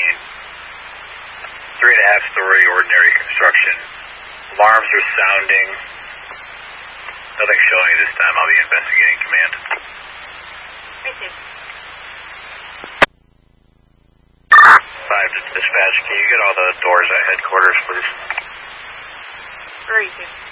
3.5-story ordinary construction. Alarms are sounding. Nothing showing this time. I'll be investigating command. Received. 5 to dispatch. Can you get all the doors at headquarters, please? Received.